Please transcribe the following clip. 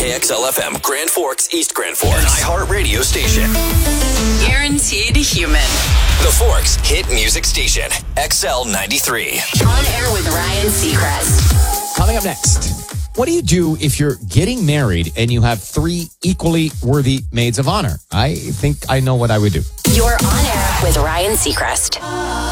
KXL FM, Grand Forks, East Grand Forks. An iHeart radio station. Guaranteed human. The Forks Hit Music Station. XL 93. On air with Ryan Seacrest. Coming up next, what do you do if you're getting married and you have 3 equally worthy maids of honor? I think I know what I would do. You're on air with Ryan Seacrest.